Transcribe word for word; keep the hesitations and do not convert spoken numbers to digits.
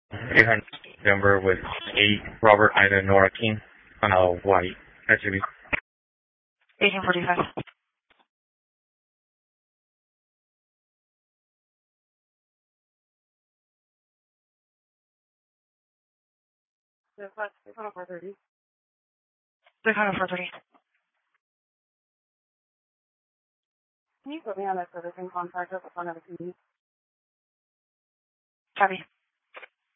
eight hundred November with eight Robert Ida Nora King, uh, white. That should be. eighteen forty-five. six hundred four thirty. six hundred four thirty. Can you put me on that servicing contract at the front of the community? Copy.